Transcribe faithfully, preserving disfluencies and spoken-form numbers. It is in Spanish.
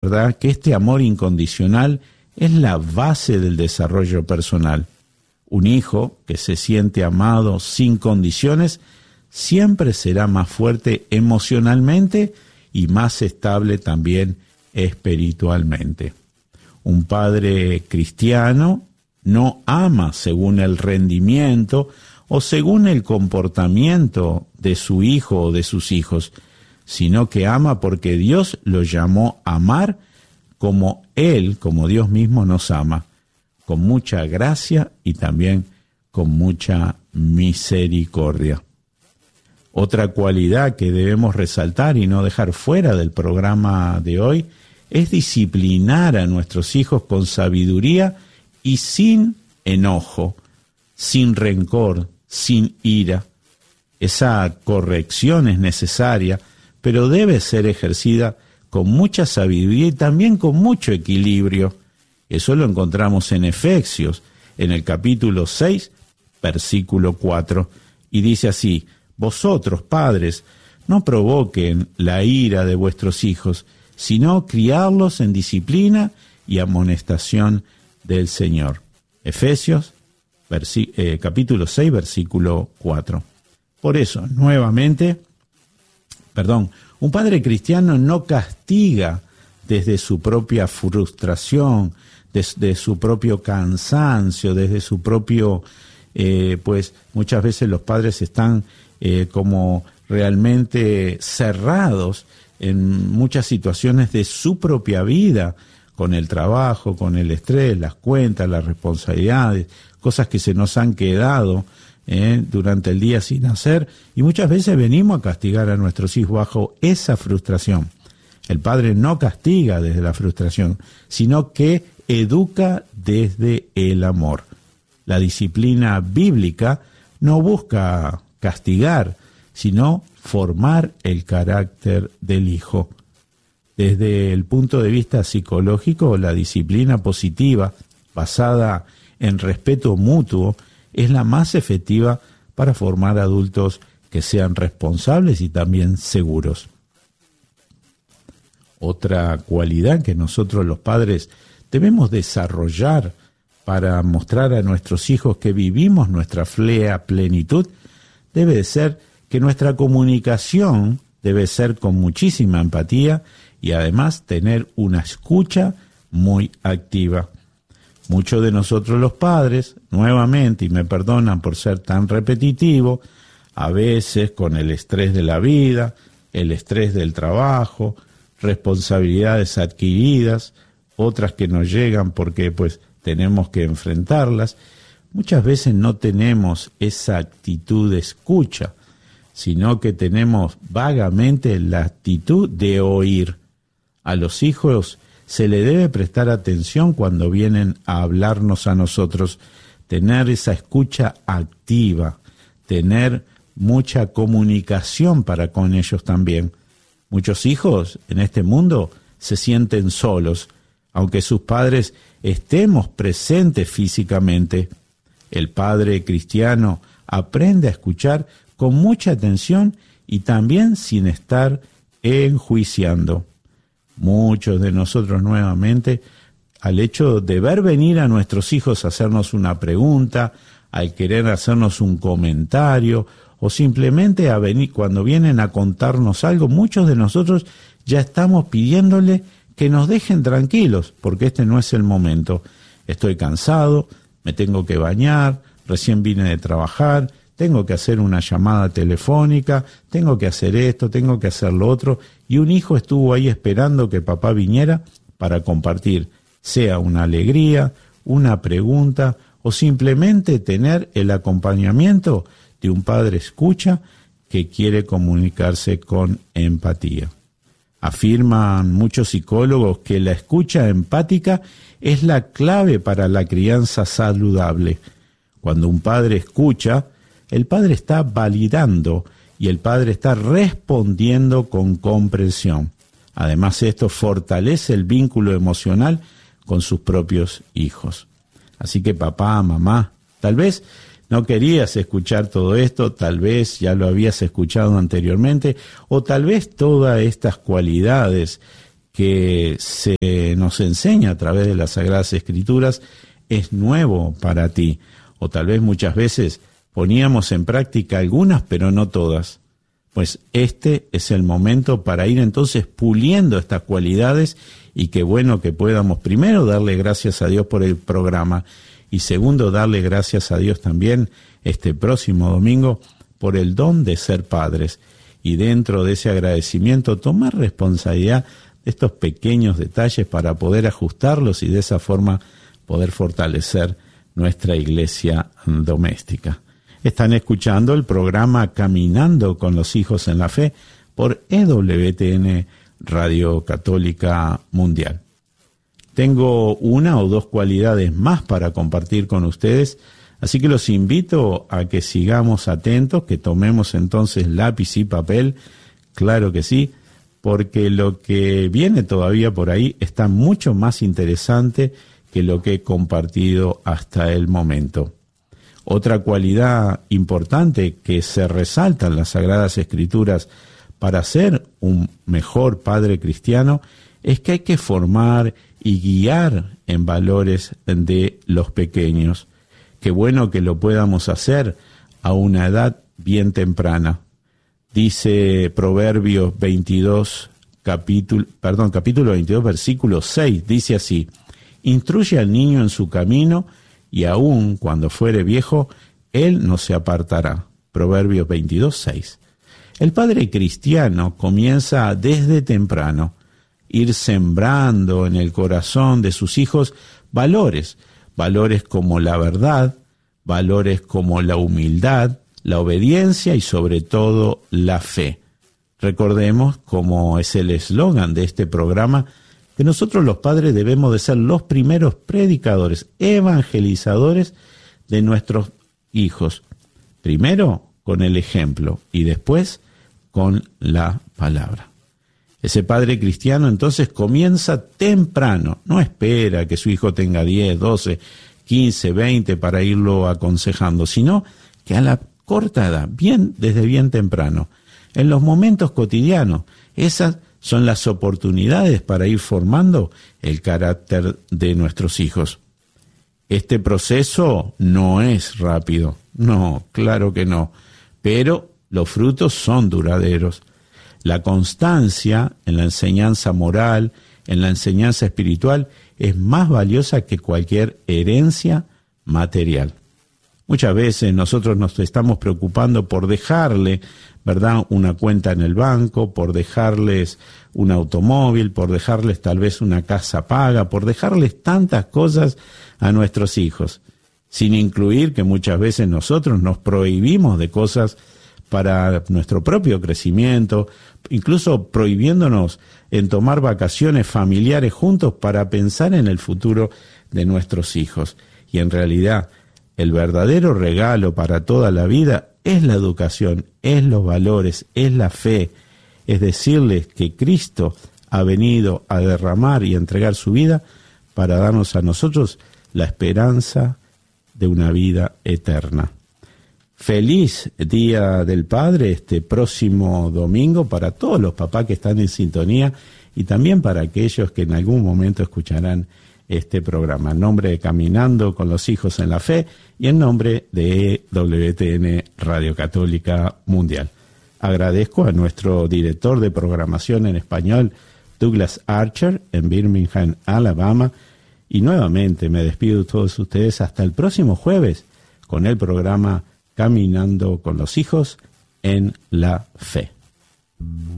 ¿verdad?, que este amor incondicional es la base del desarrollo personal. Un hijo que se siente amado sin condiciones siempre será más fuerte emocionalmente y más estable también espiritualmente. Un padre cristiano no ama según el rendimiento o según el comportamiento de su hijo o de sus hijos, sino que ama porque Dios lo llamó a amar como Él, como Dios mismo nos ama, con mucha gracia y también con mucha misericordia. Otra cualidad que debemos resaltar y no dejar fuera del programa de hoy es disciplinar a nuestros hijos con sabiduría y sin enojo, sin rencor, sin ira. Esa corrección es necesaria, pero debe ser ejercida con mucha sabiduría y también con mucho equilibrio. Eso lo encontramos en Efesios, en el capítulo seis, versículo cuatro, y dice así: vosotros, padres, no provoquen la ira de vuestros hijos, sino criarlos en disciplina y amonestación del Señor. Efesios, versi- eh, capítulo seis, versículo cuatro. Por eso, nuevamente, perdón, un padre cristiano no castiga desde su propia frustración, desde su propio cansancio, desde su propio, eh, pues muchas veces los padres están eh, como realmente cerrados en muchas situaciones de su propia vida, con el trabajo, con el estrés, las cuentas, las responsabilidades, cosas que se nos han quedado eh, durante el día sin hacer, y muchas veces venimos a castigar a nuestros hijos bajo esa frustración. El padre no castiga desde la frustración, sino que educa desde el amor. La disciplina bíblica no busca castigar, sino formar el carácter del hijo. Desde el punto de vista psicológico, la disciplina positiva, basada en respeto mutuo, es la más efectiva para formar adultos que sean responsables y también seguros. Otra cualidad que nosotros los padres debemos desarrollar para mostrar a nuestros hijos que vivimos nuestra fe a plenitud debe de ser que nuestra comunicación debe ser con muchísima empatía y además tener una escucha muy activa. Muchos de nosotros los padres, nuevamente, y me perdonan por ser tan repetitivo, a veces con el estrés de la vida, el estrés del trabajo, responsabilidades adquiridas, otras que nos llegan porque pues tenemos que enfrentarlas, muchas veces no tenemos esa actitud de escucha, sino que tenemos vagamente la actitud de oír. A los hijos se le debe prestar atención cuando vienen a hablarnos a nosotros, tener esa escucha activa, tener mucha comunicación para con ellos también. Muchos hijos en este mundo se sienten solos, aunque sus padres estemos presentes físicamente. El padre cristiano aprende a escuchar con mucha atención y también sin estar enjuiciando. Muchos de nosotros nuevamente, al hecho de ver venir a nuestros hijos a hacernos una pregunta, al querer hacernos un comentario, o simplemente a venir, cuando vienen a contarnos algo, muchos de nosotros ya estamos pidiéndole que nos dejen tranquilos, porque este no es el momento. Estoy cansado, me tengo que bañar, recién vine de trabajar, tengo que hacer una llamada telefónica, tengo que hacer esto, tengo que hacer lo otro, y un hijo estuvo ahí esperando que papá viniera para compartir, sea una alegría, una pregunta, o simplemente tener el acompañamiento de un padre escucha que quiere comunicarse con empatía. Afirman muchos psicólogos que la escucha empática es la clave para la crianza saludable. Cuando un padre escucha, el padre está validando y el padre está respondiendo con comprensión. Además, esto fortalece el vínculo emocional con sus propios hijos. Así que papá, mamá, tal vez no querías escuchar todo esto, tal vez ya lo habías escuchado anteriormente, o tal vez todas estas cualidades que se nos enseña a través de las Sagradas Escrituras es nuevo para ti, o tal vez muchas veces poníamos en práctica algunas, pero no todas. Pues este es el momento para ir entonces puliendo estas cualidades, y qué bueno que podamos primero darle gracias a Dios por el programa, y segundo darle gracias a Dios también este próximo domingo por el don de ser padres, y dentro de ese agradecimiento tomar responsabilidad de estos pequeños detalles para poder ajustarlos y de esa forma poder fortalecer nuestra iglesia doméstica. Están escuchando el programa Caminando con los Hijos en la Fe por E W T N Radio Católica Mundial. Tengo una o dos cualidades más para compartir con ustedes, así que los invito a que sigamos atentos, que tomemos entonces lápiz y papel, claro que sí, porque lo que viene todavía por ahí está mucho más interesante que lo que he compartido hasta el momento. Otra cualidad importante que se resalta en las Sagradas Escrituras para ser un mejor padre cristiano es que hay que formar y guiar en valores de los pequeños. Qué bueno que lo podamos hacer a una edad bien temprana. Dice Proverbios veintidós, capítulo, perdón, capítulo veintidós, versículo seis, dice así: instruye al niño en su camino, y aun cuando fuere viejo, él no se apartará. Proverbios veintidós, seis. El padre cristiano comienza desde temprano ir sembrando en el corazón de sus hijos valores, valores como la verdad, valores como la humildad, la obediencia y sobre todo la fe. Recordemos, como es el eslogan de este programa, que nosotros los padres debemos de ser los primeros predicadores, evangelizadores de nuestros hijos. Primero con el ejemplo y después con la palabra. Ese padre cristiano entonces comienza temprano, no espera que su hijo tenga diez, doce, quince, veinte para irlo aconsejando, sino que a la corta edad, bien desde bien temprano, en los momentos cotidianos, esas son las oportunidades para ir formando el carácter de nuestros hijos. Este proceso no es rápido, no, claro que no, pero los frutos son duraderos. La constancia en la enseñanza moral, en la enseñanza espiritual, es más valiosa que cualquier herencia material. Muchas veces nosotros nos estamos preocupando por dejarle, ¿verdad?, una cuenta en el banco, por dejarles un automóvil, por dejarles tal vez una casa paga, por dejarles tantas cosas a nuestros hijos, sin incluir que muchas veces nosotros nos prohibimos de cosas para nuestro propio crecimiento, incluso prohibiéndonos en tomar vacaciones familiares juntos para pensar en el futuro de nuestros hijos. Y en realidad, el verdadero regalo para toda la vida es la educación, es los valores, es la fe, es decirles que Cristo ha venido a derramar y a entregar su vida para darnos a nosotros la esperanza de una vida eterna. Feliz Día del Padre este próximo domingo para todos los papás que están en sintonía y también para aquellos que en algún momento escucharán este programa. En nombre de Caminando con los Hijos en la Fe y en nombre de E W T N Radio Católica Mundial. Agradezco a nuestro director de programación en español, Douglas Archer, en Birmingham, Alabama, y nuevamente me despido de todos ustedes hasta el próximo jueves con el programa Caminando con los Hijos en la Fe.